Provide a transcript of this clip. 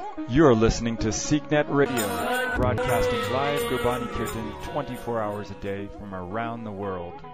You're listening to SeekNet Radio, broadcasting live Gurbani Kirtan 24 hours a day from around the world.